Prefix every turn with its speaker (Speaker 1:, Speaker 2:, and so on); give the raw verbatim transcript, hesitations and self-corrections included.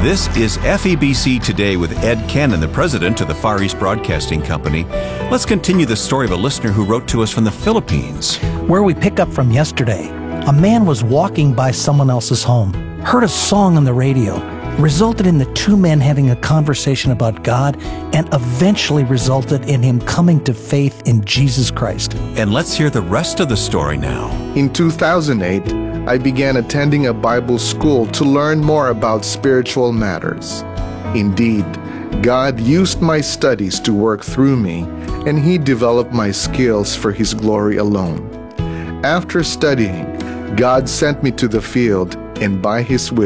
Speaker 1: This is F E B C Today with Ed Cannon, the president of the Far East Broadcasting Company. Let's continue the story of a listener who wrote to us from the Philippines.
Speaker 2: Where we pick up from yesterday, a man was walking by someone else's home, heard a song on the radio, resulted in the two men having a conversation about God, and eventually resulted in him coming to faith in Jesus Christ.
Speaker 1: And let's hear the rest of the story now.
Speaker 3: In two thousand eight, I began attending a Bible school to learn more about spiritual matters. Indeed, God used my studies to work through me, and He developed my skills for His glory alone. After studying, God sent me to the field, and by His will,